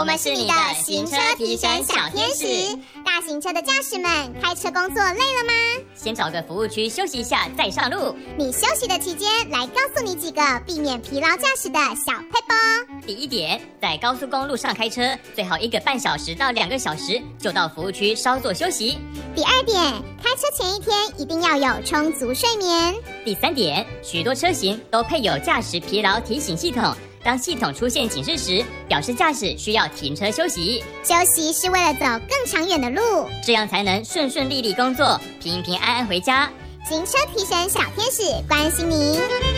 们是你的行车提神小天使。大型车的驾驶们，开车工作累了吗？ 先找个服务区休息一下再上路。 你休息的期间，来告诉你几个避免疲劳驾驶的小撇步。 第一点，在高速公路上开车，最好1个半小时到2个小时就到服务区稍作休息。 第二点，开车前一天一定要有充足睡眠。 第三点，许多车型都配有驾驶疲劳提醒系统。当系统出现警示时，表示驾驶需要停车休息。 休息是为了走更长远的路， 这样才能顺顺利利工作，平平安安回家。 行车提神小天使关心您。